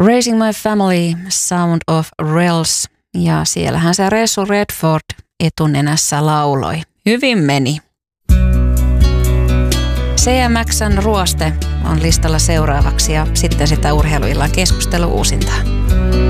Raising My Family, Sound of Rails. Ja siellähän se Ressu Redford etunenässä lauloi. Hyvin meni. CMX:n Ruoste on listalla seuraavaksi ja sitten sitä urheiluillan keskustelu uusintaan.